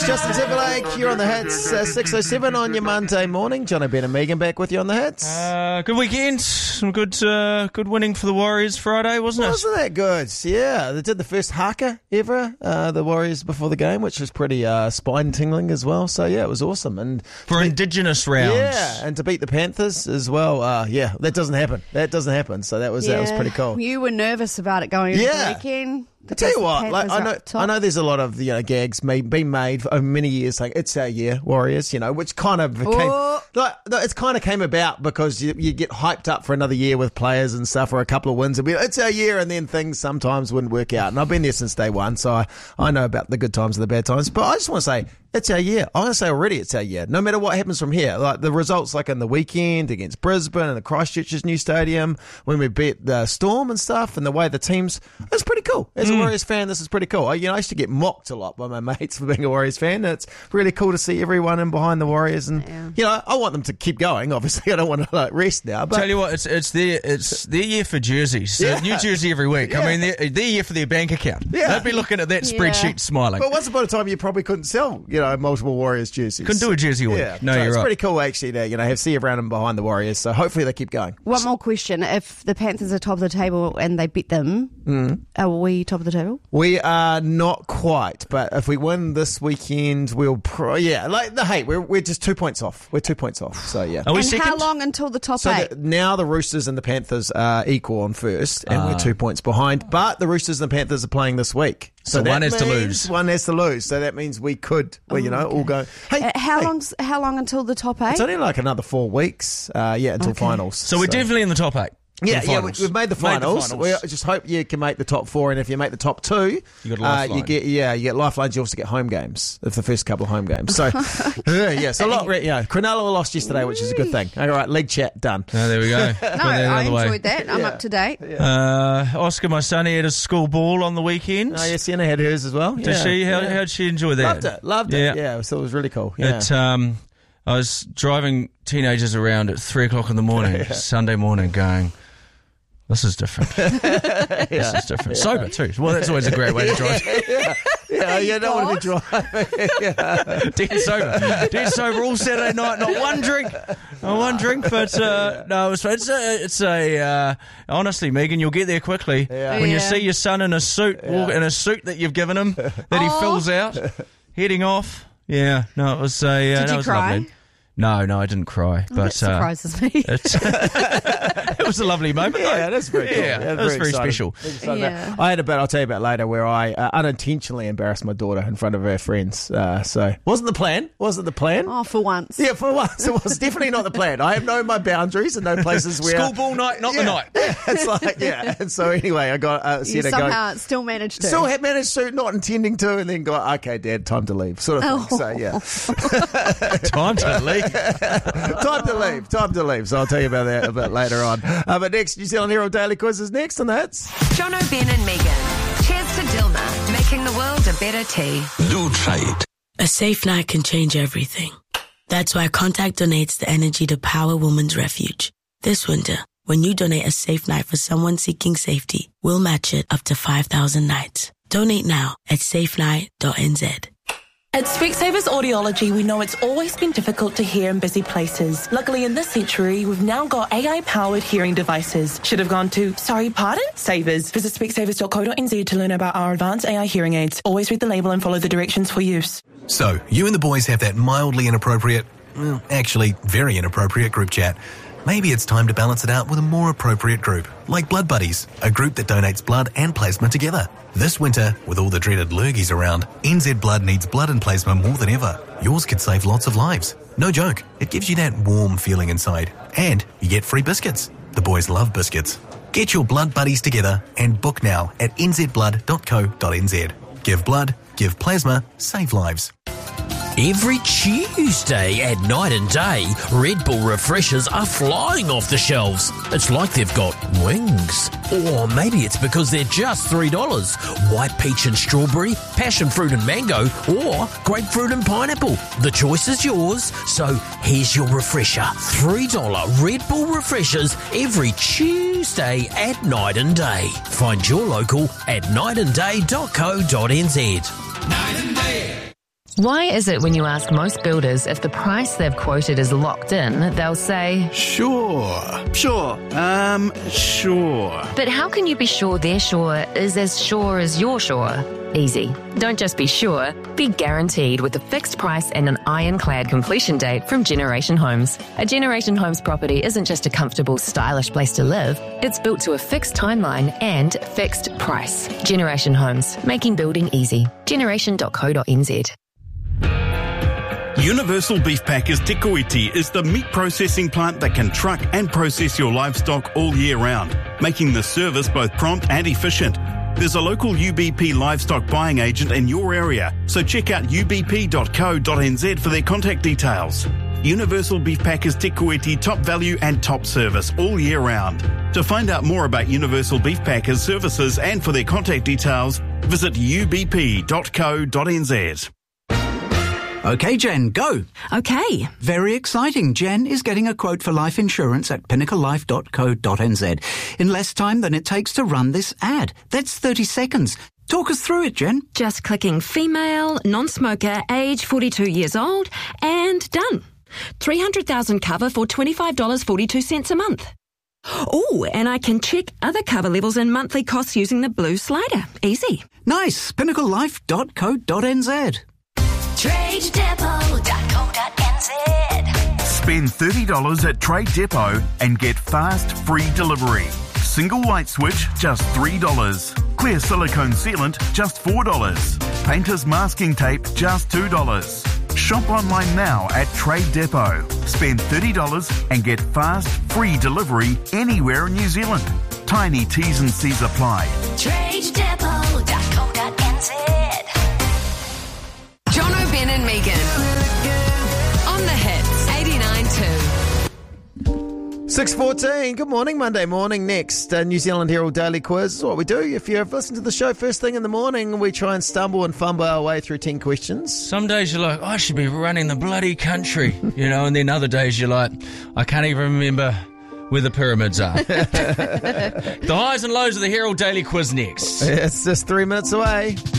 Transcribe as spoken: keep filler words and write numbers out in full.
It's Justin Timberlake. You're on the hits. Uh, six oh seven on your Monday morning. John O'Brien and Megan back with you on the hits. Uh, good weekend. Some good uh, good winning for the Warriors Friday, wasn't it? Wasn't that good? Yeah. They did the first haka ever, uh, the Warriors before the game, which was pretty uh, spine-tingling as well. So, yeah, it was awesome. And For beat, Indigenous rounds. Yeah, and to beat the Panthers as well. Uh, yeah, that doesn't happen. That doesn't happen. So that was yeah. that was pretty cool. You were nervous about it going into Yeah. the weekend. I tell you because what, the like, I Panthers are know, up top. I know, there's a lot of you know gags made, been made over many years, saying it's our year, Warriors. You know, which kind of became, Oh. like, no, it's kind of came about because you, you get hyped up for another year with players and stuff, or a couple of wins, and be like, it's our year, and then things sometimes wouldn't work out. And I've been there since day one, so I, I know about the good times and the bad times. But I just want to say, it's our year. I want to say already it's our year. No matter what happens from here, like the results, like in the weekend against Brisbane and the Christchurch's new stadium, when we beat the Storm and stuff, and the way the teams, it's pretty cool. As a Warriors fan, this is pretty cool. I, you know, I used to get mocked a lot by my mates for being a Warriors fan. And it's really cool to see everyone in behind the Warriors, and Yeah. you know, I want them to keep going. Obviously, I don't want to like rest now. But Tell you what, it's it's their it's their year for jerseys. So Yeah. new jersey every week. Yeah. I mean, their, their year for their bank account. Yeah. They'd be looking at that Yeah. spreadsheet smiling. But once upon a time, you probably couldn't sell, you know, multiple Warriors jerseys. Couldn't do a jersey week. Yeah, No, so you're it's right. pretty cool actually to you know have see everyone in behind the Warriors. So hopefully they keep going. One more question. If the Panthers are top of the table and they beat them, Mm. are we top of the table? We are not quite, but if we win this weekend, we'll pro- yeah, like the hey, we're we're just two points off. We're two points off. So yeah. Are we and second? how long until the top So eight? the, now the Roosters and the Panthers are equal on first, and we're two points behind. But the Roosters and the Panthers are playing this week, So that one has to means lose. One has to lose. So that means we could, well, you know, all go. Hey, Uh, how hey, long's how long until the top eight? It's only like another four weeks. Uh, yeah, until Okay. finals. So we're definitely in the top eight. Yeah, For the yeah, we, finals. we've made the finals. We just hope you can make the top four, and if you make the top two, You got a uh, lifeline. you get yeah, you get lifelines. You also get home games of the first couple of home games. So yeah, yeah, so a lot. Yeah, Cronulla lost yesterday, which is a good thing. All right, league chat done. Oh, there we go. no, Put that I another way. enjoyed that. I'm Yeah. up to date. Uh, Oscar, my son, he had a school ball on the weekend. Oh, yeah, Sienna had hers as well. Did yeah, she? How yeah. how'd she enjoy that? Loved it, loved it. Yeah, so it was really cool. Yeah. It, um, I was driving teenagers around at three o'clock in the morning, Sunday morning, going, this is different. This is different. Sober, too. Well, that's always a great way to drive. yeah, yeah, you don't want to be driving. yeah. Dead sober. Dead sober all Saturday night. Not one drink. Not one drink. But uh, no, it was, it's a, it's a uh, honestly, Megan, you'll get there quickly. Yeah. When you Yeah. see your son in a suit, walk, in a suit that you've given him, that he Aw. fills out, heading off. Yeah, no, it was a, uh, Did no, you it was cry? lovely. No, no, I didn't cry. That but uh, surprises me. It's it was a lovely moment. though. Yeah, that's very cool. Yeah, Yeah, it was very exciting. special. Very exciting. Yeah. I had a bit, I'll tell you about later, where I uh, unintentionally embarrassed my daughter in front of her friends. Uh, so, wasn't the plan. Wasn't the plan. Oh, for once. Yeah, for once, it was definitely not the plan. I have known my boundaries and no places where... School ball night, not the Yeah, night. yeah, it's like, yeah. And so anyway, I got uh, You Sienna go... somehow still managed to. Still had managed to, not intending to, and then got, okay, Dad, time to leave, sort of thing. So, yeah. Time to leave. Time to leave, time to leave. So I'll tell you about that a bit later on. Uh, but next, New Zealand Herald Daily Quiz is next on the hits. John O'Brien and Megan. Cheers to Dilma, making the world a better tea. Do trade. A safe night can change everything. That's why Contact donates the energy to Power Women's Refuge. This winter, when you donate a safe night for someone seeking safety, we'll match it up to five thousand nights. Donate now at safe night dot n z. At Specsavers Audiology, we know it's always been difficult to hear in busy places. Luckily, in this century, we've now got A I-powered hearing devices. Should have gone to, sorry, pardon? Savers. Visit specsavers dot co dot n z to learn about our advanced A I hearing aids. Always read the label and follow the directions for use. So, you and the boys have that mildly inappropriate, well, actually very inappropriate group chat. Maybe it's time to balance it out with a more appropriate group, like Blood Buddies, a group that donates blood and plasma together. This winter, with all the dreaded lurgies around, N Z Blood needs blood and plasma more than ever. Yours could save lots of lives. No joke, it gives you that warm feeling inside. And you get free biscuits. The boys love biscuits. Get your Blood Buddies together and book now at n z blood dot co dot n z. Give blood, give plasma, save lives. Every Tuesday at Night and Day, Red Bull refreshers are flying off the shelves. It's like they've got wings. Or maybe it's because they're just three dollars. White peach and strawberry, passion fruit and mango, or grapefruit and pineapple. The choice is yours, so here's your refresher. three dollars Red Bull refreshers every Tuesday at Night and Day. Find your local at night and day dot co dot n z. Night and Day. Why is it when you ask most builders if the price they've quoted is locked in, they'll say, Sure, sure, um, sure. But how can you be sure their sure is as sure as you're sure? Easy. Don't just be sure, be guaranteed with a fixed price and an ironclad completion date from Generation Homes. A Generation Homes property isn't just a comfortable, stylish place to live. It's built to a fixed timeline and fixed price. Generation Homes, making building easy. generation dot co dot n z. Universal Beef Packers Te Kuiti is the meat processing plant that can truck and process your livestock all year round, making the service both prompt and efficient. There's a local U B P livestock buying agent in your area, so check out u b p dot co dot n z for their contact details. Universal Beef Packers Te Kuiti, top value and top service all year round. To find out more about Universal Beef Packers services and for their contact details, visit u b p dot co dot n z. OK, Jen, go. OK. Very exciting. Jen is getting a quote for life insurance at pinnacle life dot co dot n z in less time than it takes to run this ad. That's thirty seconds. Talk us through it, Jen. Just clicking female, non-smoker, age forty-two years old, and done. three hundred thousand cover for twenty-five dollars and forty-two cents a month. Oh, and I can check other cover levels and monthly costs using the blue slider. Easy. Nice. pinnacle life dot co dot n z. trade depot dot co dot n z. Spend thirty dollars at Trade Depot and get fast, free delivery. Single light switch, just three dollars. Clear silicone sealant, just four dollars. Painter's masking tape, just two dollars. Shop online now at Trade Depot. Spend thirty dollars and get fast, free delivery anywhere in New Zealand. Tiny T's and C's apply. trade depot dot co dot n z. Jono, Ben and Megan. On the hits, eighty-nine two. six fourteen, good morning, Monday morning. Next, uh, New Zealand Herald Daily Quiz is what we do. If you've listened to the show first thing in the morning, we try and stumble and fumble our way through ten questions. Some days you're like, I should be running the bloody country, you know, and then other days you're like, I can't even remember where the pyramids are. The highs and lows of the Herald Daily Quiz next. It's just three minutes away.